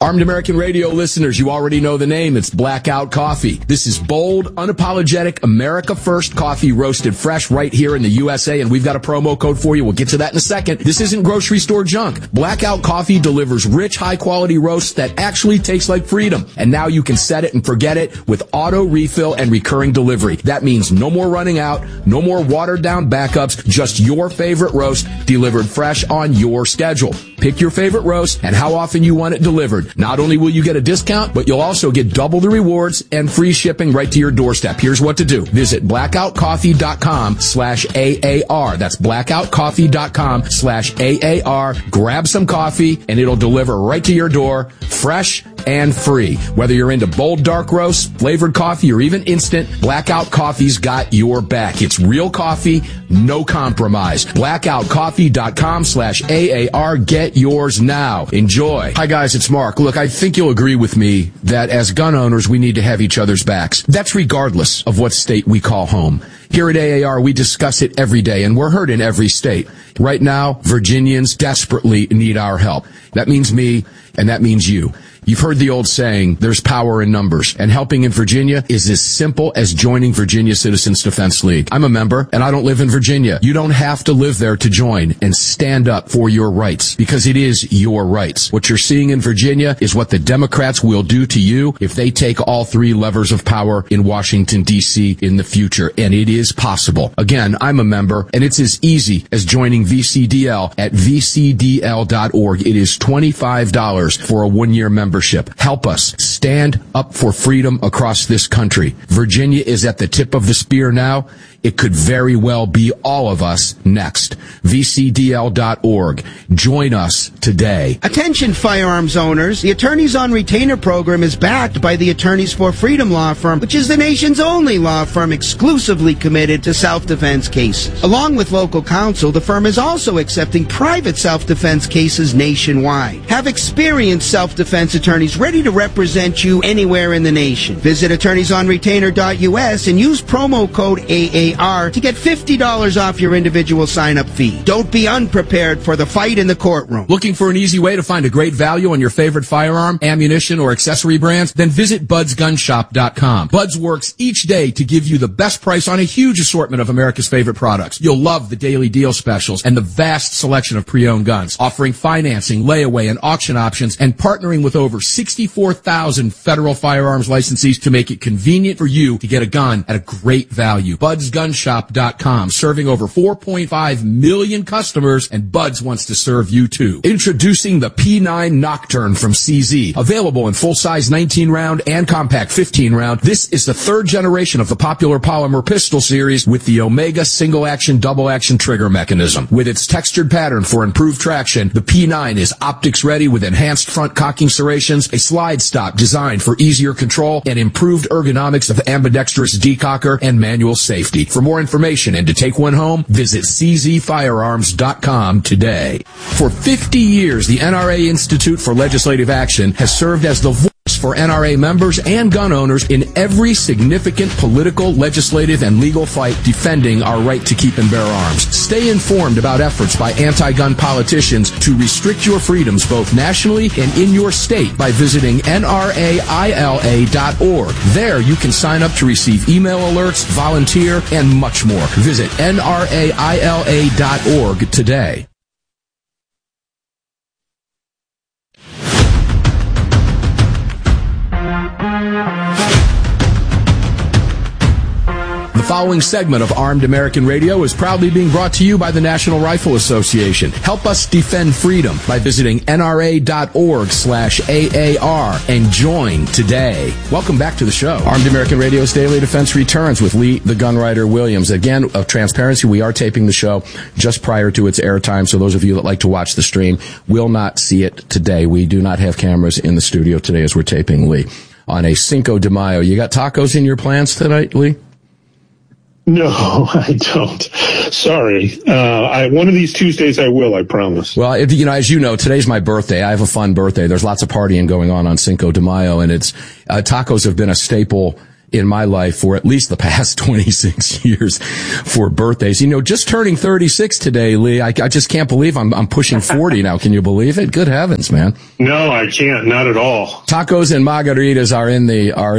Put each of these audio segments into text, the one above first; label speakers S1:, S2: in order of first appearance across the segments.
S1: Armed American Radio listeners, you already know the name. It's Blackout Coffee. This is bold, unapologetic, America First coffee roasted fresh right here in the USA, and we've got a promo code for you. We'll get to that in a second. This isn't grocery store junk. Blackout Coffee delivers rich, high-quality roasts that actually taste like freedom. And now you can set it and forget it with auto refill and recurring delivery. That means no more running out, no more watered-down backups, just your favorite roast delivered fresh on your schedule. Pick your favorite roast and how often you want it delivered. Not only will you get a discount, but you'll also get double the rewards and free shipping right to your doorstep. Here's what to do. Visit blackoutcoffee.com/AAR. That's blackoutcoffee.com/AAR. Grab some coffee and it'll deliver right to your door, fresh and free. Whether you're into bold dark roasts, flavored coffee, or even instant, Blackout Coffee's got your back. It's real coffee, no compromise. blackoutcoffee.com/AAR. Get yours now. Enjoy. Hi guys, it's Mark. Look, I think you'll agree with me that as gun owners, we need to have each other's backs. That's regardless of what state we call home. Here at AAR, we discuss it every day, and we're heard in every state. Right now, Virginians desperately need our help. That means me, and that means you. You've heard the old saying, there's power in numbers, and helping in Virginia is as simple as joining Virginia Citizens Defense League. I'm a member, and I don't live in Virginia. You don't have to live there to join and stand up for your rights, because it is your rights. What you're seeing in Virginia is what the Democrats will do to you if they take all three levers of power in Washington, D.C. in the future, and it is possible. Again, I'm a member, and it's as easy as joining VCDL at vcdl.org. It is $25 for a one-year membership. Help us stand up for freedom across this country. Virginia is at the tip of the spear now. It could very well be all of us next. VCDL.org. Join us today.
S2: Attention firearms owners. The Attorneys on Retainer program is backed by the Attorneys for Freedom law firm, which is the nation's only law firm exclusively committed to self-defense cases. Along with local counsel, the firm is also accepting private self-defense cases nationwide. Have experienced self-defense attorneys ready to represent you anywhere in the nation. Visit attorneysonretainer.us and use promo code AAR to get $50 off your individual sign-up fee. Don't be unprepared for the fight in the courtroom.
S1: Looking for an easy way to find a great value on your favorite firearm, ammunition, or accessory brands? Then visit budsgunshop.com. Buds works each day to give you the best price on a huge assortment of America's favorite products. You'll love the daily deal specials and the vast selection of pre-owned guns, offering financing, layaway, and auction options, and partnering with over 64,000 federal firearms licensees to make it convenient for you to get a gun at a great value. Budsgunshop.com, serving over 4.5 million customers, and Buds wants to serve you too. Introducing the P9 Nocturne from CZ, available in full-size 19-round and compact 15-round. This is the third generation of the popular polymer pistol series with the Omega single-action, double-action trigger mechanism. With its textured pattern for improved traction, the P9 is optics-ready with enhanced front cocking serrations, a slide stop designed for easier control, and improved ergonomics of ambidextrous decocker and manual safety. For more information and to take one home, visit czfirearms.com today. For 50 years, the NRA Institute for Legislative Action has served as the voice for NRA members and gun owners in every significant political, legislative, and legal fight defending our right to keep and bear arms. Stay informed about efforts by anti-gun politicians to restrict your freedoms both nationally and in your state by visiting nraila.org. There you can sign up to receive email alerts, volunteer, and much more. Visit nraila.org today. The following segment of Armed American Radio is proudly being brought to you by the National Rifle Association. Help us defend freedom by visiting nra.org/AAR and join today. Welcome back to the show. Armed American Radio's Daily Defense returns with Lee the Gunwriter Williams. Again, of transparency, we are taping the show just prior to its airtime, so those of you that like to watch the stream will not see it today. We do not have cameras in the studio today as we're taping, Lee, on a Cinco de Mayo. You got tacos in your plans tonight, Lee?
S3: No, I don't. Sorry. One of these Tuesdays I will, I promise.
S1: Well, as you know, today's my birthday. I have a fun birthday. There's lots of partying going on Cinco de Mayo, and tacos have been a staple in my life for at least the past 26 years for birthdays. You know, just turning 36 today, Lee. I just can't believe I'm pushing 40 now. Can you believe it? Good heavens, man.
S3: No, I can't. Not at all.
S1: Tacos and margaritas are in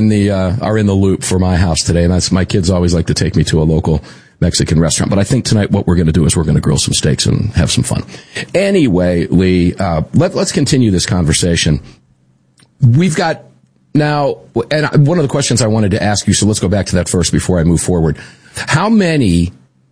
S1: the loop for my house today. And that's, my kids always like to take me to a local Mexican restaurant. But I think tonight what we're going to do is we're going to grill some steaks and have some fun. Anyway, Lee, let's continue this conversation. We've got now, and one of the questions I wanted to ask you, so let's go back to that first before I move forward. How many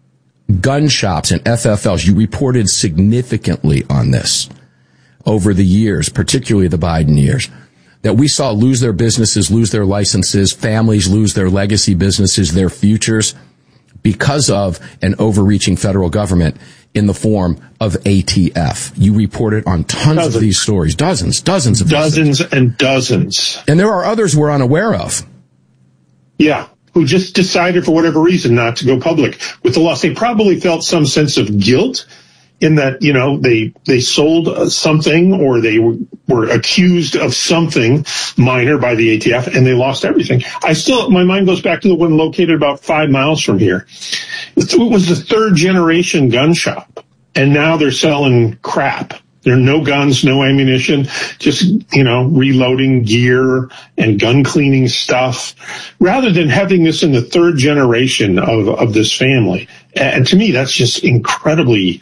S1: gun shops and FFLs, you reported significantly on this over the years, particularly the Biden years, that we saw lose their businesses, lose their licenses, families lose their legacy businesses, their futures, because of an overreaching federal government in the form of ATF. You reported on tons of these stories, dozens of
S3: dozens and dozens.
S1: And there are others we're unaware of.
S3: Yeah, who just decided for whatever reason not to go public with the loss. They probably felt some sense of guilt in that, you know, they sold something or they were accused of something minor by the ATF and they lost everything. My mind goes back to the one located about 5 miles from here. It was the third generation gun shop and now they're selling crap. There are no guns, no ammunition, just, you know, reloading gear and gun cleaning stuff rather than having this in the third generation of this family. And to me, that's just incredibly,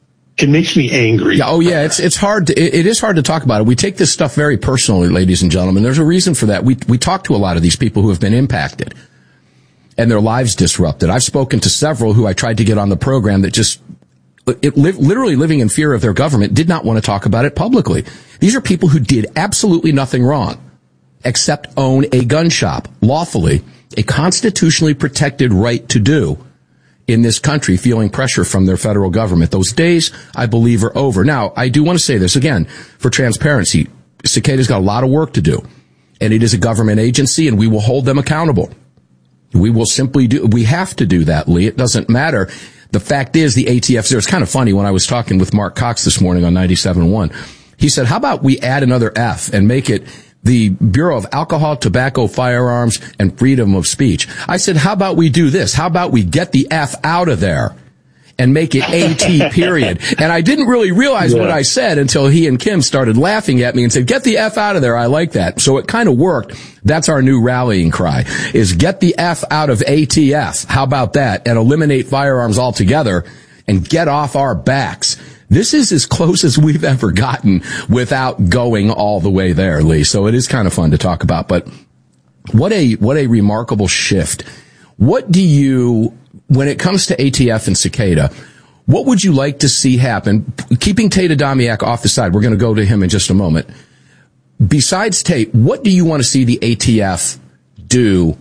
S3: it makes me angry.
S1: Yeah, oh yeah, it's hard. It is hard to talk about it. We take this stuff very personally, ladies and gentlemen. There's a reason for that. We talk to a lot of these people who have been impacted and their lives disrupted. I've spoken to several who I tried to get on the program that just literally living in fear of their government did not want to talk about it publicly. These are people who did absolutely nothing wrong except own a gun shop lawfully, a constitutionally protected right to do in this country, feeling pressure from their federal government. Those days, I believe, are over. Now, I do want to say this again, for transparency. Cicada's got a lot of work to do, and it is a government agency, and we will hold them accountable. We have to do that, Lee. It doesn't matter. The fact is, the ATF, it's kind of funny, when I was talking with Mark Cox this morning on 97.1, he said, how about we add another F and make it the Bureau of Alcohol, Tobacco, Firearms, and Freedom of Speech? I said, how about we do this? How about we get the F out of there and make it AT period? And I didn't really realize what I said until he and Kim started laughing at me and said, get the F out of there. I like that. So it kind of worked. That's our new rallying cry, is get the F out of ATF. How about that? And eliminate firearms altogether and get off our backs. This is as close as we've ever gotten without going all the way there, Lee. So it is kind of fun to talk about, but what a remarkable shift. What do you, when it comes to ATF and Cicada, what would you like to see happen? Keeping Tate Adamiak off the side, we're going to go to him in just a moment. Besides Tate, what do you want to see the ATF do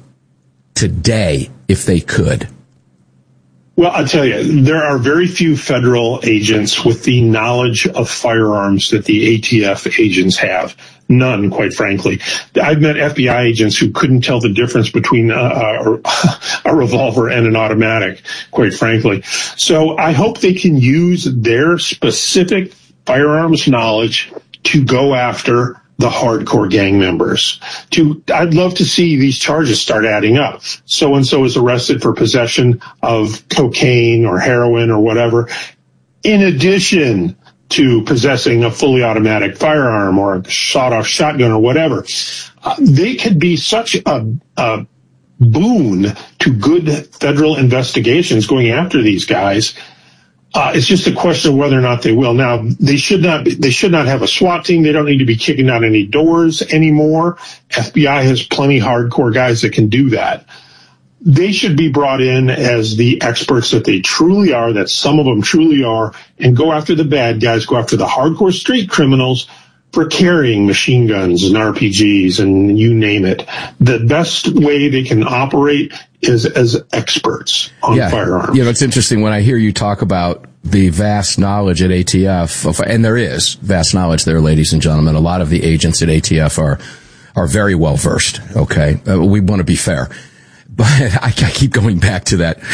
S1: today if they could?
S3: Well, I'll tell you, there are very few federal agents with the knowledge of firearms that the ATF agents have. None, quite frankly. I've met FBI agents who couldn't tell the difference between a revolver and an automatic, quite frankly. So I hope they can use their specific firearms knowledge to go after the hardcore gang members. I'd love to see these charges start adding up. So-and-so is arrested for possession of cocaine or heroin or whatever, in addition to possessing a fully automatic firearm or a shot-off shotgun or whatever. They could be such a boon to good federal investigations going after these guys. It's just a question of whether or not they will. Now, they should not have a SWAT team. They don't need to be kicking down any doors anymore. FBI has plenty hardcore guys that can do that. They should be brought in as the experts that they truly are, that some of them truly are, and go after the bad guys, go after the hardcore street criminals for carrying machine guns and RPGs and you name it. The best way they can operate is as experts on firearms.
S1: You know, it's interesting when I hear you talk about the vast knowledge at ATF, and there is vast knowledge there, ladies and gentlemen. A lot of the agents at ATF are very well versed. Okay. We want to be fair, but I keep going back to that.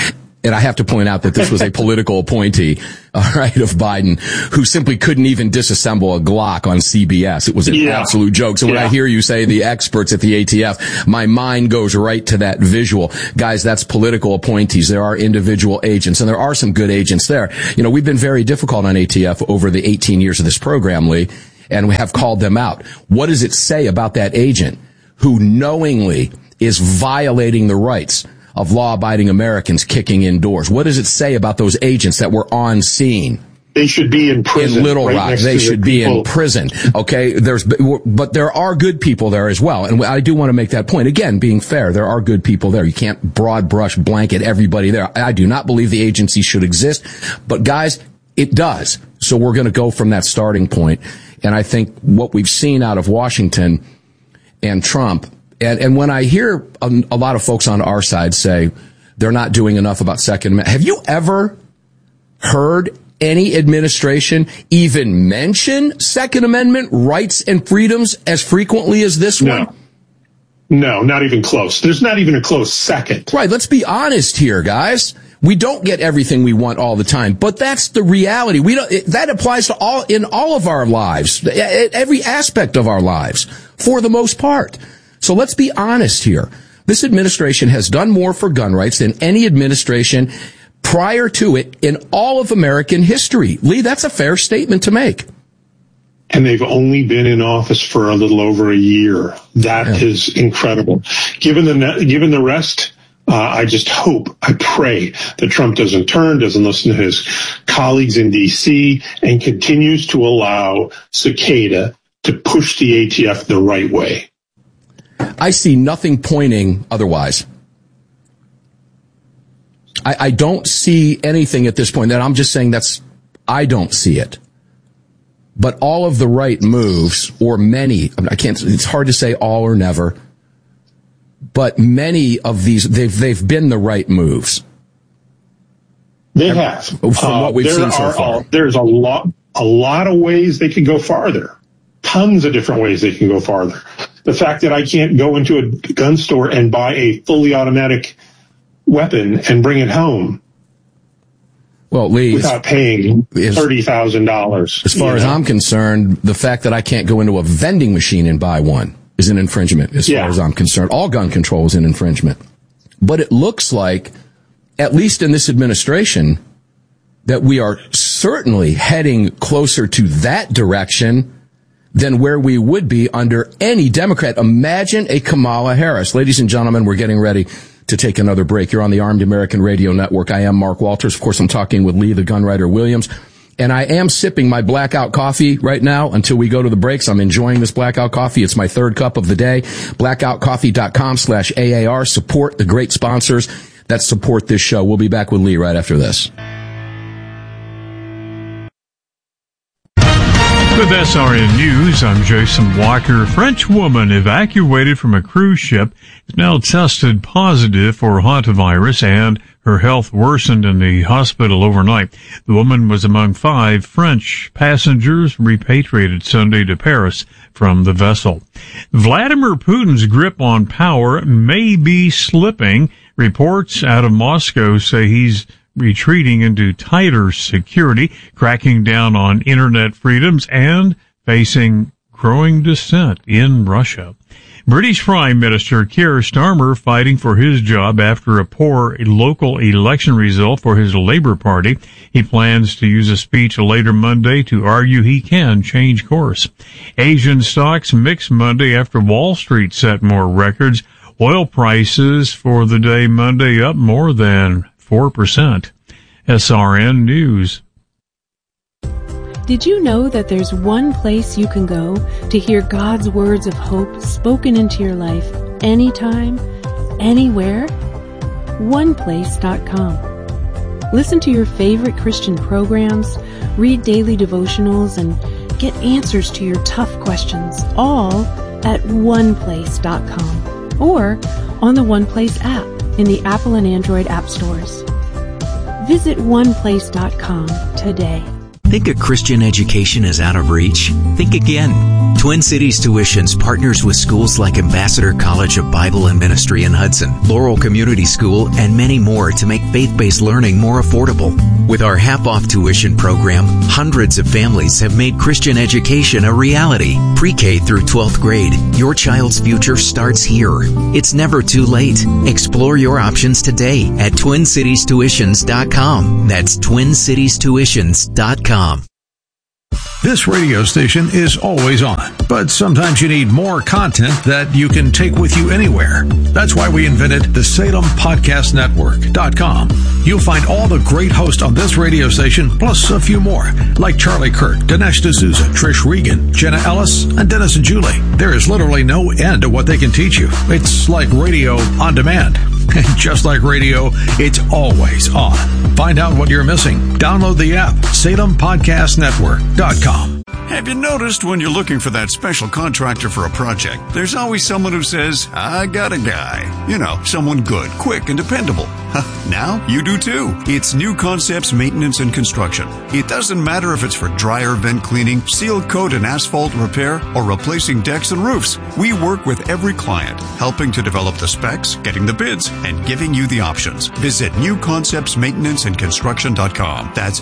S1: And I have to point out that this was a political appointee, all right, of Biden, who simply couldn't even disassemble a Glock on CBS. It was an absolute joke. So when I hear you say the experts at the ATF, my mind goes right to that visual. Guys, that's political appointees. There are individual agents, and there are some good agents there. You know, we've been very difficult on ATF over the 18 years of this program, Lee, and we have called them out. What does it say about that agent who knowingly is violating the rights of law-abiding Americans kicking in doors? What does it say about those agents that were on scene?
S3: They should be in prison.
S1: In Little Rock, they should be in prison. Okay, but there are good people there as well, and I do want to make that point. Again, being fair, there are good people there. You can't broad brush blanket everybody there. I do not believe the agency should exist, but guys, it does. So we're going to go from that starting point, and I think what we've seen out of Washington and Trump. And when I hear a lot of folks on our side say they're not doing enough about Second Amendment, have you ever heard any administration even mention Second Amendment rights and freedoms as frequently as this one?
S3: No, not even close. There's not even a close second.
S1: Right. Let's be honest here, guys. We don't get everything we want all the time, but that's the reality. That applies to all of our lives, every aspect of our lives, for the most part. So let's be honest here. This administration has done more for gun rights than any administration prior to it in all of American history. Lee, that's a fair statement to make.
S3: And they've only been in office for a little over a year. That is incredible. Given the rest, I just hope, I pray that Trump doesn't listen to his colleagues in D.C. and continues to allow Cicada to push the ATF the right way.
S1: I see nothing pointing otherwise. I don't see anything at this point. And I'm just saying I don't see it. But all of the right moves, or many, it's hard to say all or never, but many of these, they've been the right moves.
S3: They have.
S1: From what we've seen so far.
S3: There's a lot of ways they can go farther. Tons of different ways they can go farther. The fact that I can't go into a gun store and buy a fully automatic weapon and bring it home.
S1: Well, Lee,
S3: without paying $30,000.
S1: As far as I'm concerned, the fact that I can't go into a vending machine and buy one is an infringement. As far as I'm concerned, all gun control is an infringement. But it looks like, at least in this administration, that we are certainly heading closer to that direction than where we would be under any Democrat. Imagine a Kamala Harris. Ladies and gentlemen, we're getting ready to take another break. You're on the Armed American Radio Network. I am Mark Walters. Of course, I'm talking with Lee, the Gunwriter Williams. And I am sipping my Blackout coffee right now until we go to the breaks. I'm enjoying this Blackout coffee. It's my third cup of the day. Blackoutcoffee.com/AAR. Support the great sponsors that support this show. We'll be back with Lee right after this.
S4: With SRN News, I'm Jason Walker. A French woman evacuated from a cruise ship is now tested positive for hantavirus, and her health worsened in the hospital overnight. The woman was among 5 French passengers repatriated Sunday to Paris from the vessel. Vladimir Putin's grip on power may be slipping. Reports out of Moscow say he's retreating into tighter security, cracking down on internet freedoms, and facing growing dissent in Russia. British Prime Minister Keir Starmer fighting for his job after a poor local election result for his Labour Party. He plans to use a speech later Monday to argue he can change course. Asian stocks mixed Monday after Wall Street set more records. Oil prices for the day Monday up more than 4%. SRN News.
S5: Did you know that there's one place you can go to hear God's words of hope spoken into your life anytime, anywhere? OnePlace.com. Listen to your favorite Christian programs, read daily devotionals, and get answers to your tough questions, all at OnePlace.com or on the OnePlace app in the Apple and Android app stores. Visit OnePlace.com today.
S6: Think a Christian education is out of reach? Think again. Twin Cities Tuitions partners with schools like Ambassador College of Bible and Ministry in Hudson, Laurel Community School, and many more to make faith-based learning more affordable. With our half-off tuition program, hundreds of families have made Christian education a reality. Pre-K through 12th grade, your child's future starts here. It's never too late. Explore your options today at TwinCitiesTuitions.com. That's TwinCitiesTuitions.com.
S7: This radio station is always on, but sometimes you need more content that you can take with you anywhere. That's why we invented the SalemPodcastNetwork.com. You'll find all the great hosts on this radio station, plus a few more, like Charlie Kirk, Dinesh D'Souza, Trish Regan, Jenna Ellis, and Dennis and Julie. There is literally no end to what they can teach you. It's like radio on demand. And just like radio, it's always on. Find out what you're missing. Download the app, SalemPodcastNetwork.com.
S8: Have you noticed when you're looking for that special contractor for a project, there's always someone who says, I got a guy. You know, someone good, quick, and dependable. Now you do too. It's New Concepts Maintenance and Construction. It doesn't matter if it's for dryer vent cleaning, seal coat and asphalt repair, or replacing decks and roofs. We work with every client, helping to develop the specs, getting the bids, and giving you the options. Visit newconceptsmaintenanceandconstruction.com. That's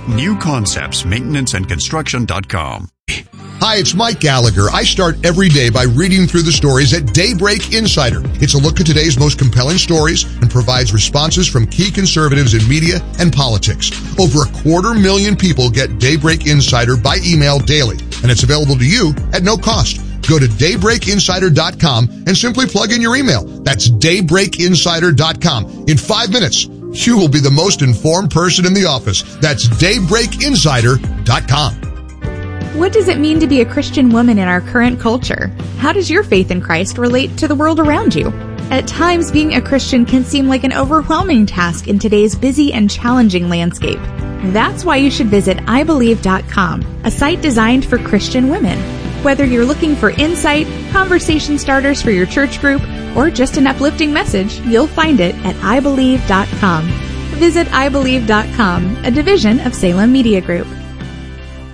S8: newconceptsmaintenanceandconstruction.com.
S9: Hi, it's Mike Gallagher. I start every day by reading through the stories at Daybreak Insider. It's a look at today's most compelling stories and provides responses from key conservatives in media and politics. Over 250,000 people get Daybreak Insider by email daily, and it's available to you at no cost. Go to daybreakinsider.com and simply plug in your email. That's daybreakinsider.com. In 5 minutes, you will be the most informed person in the office. That's daybreakinsider.com.
S10: What does it mean to be a Christian woman in our current culture? How does your faith in Christ relate to the world around you? At times, being a Christian can seem like an overwhelming task in today's busy and challenging landscape. That's why you should visit ibelieve.com, a site designed for Christian women. Whether you're looking for insight, conversation starters for your church group, or just an uplifting message, you'll find it at ibelieve.com. Visit ibelieve.com, a division of Salem Media Group.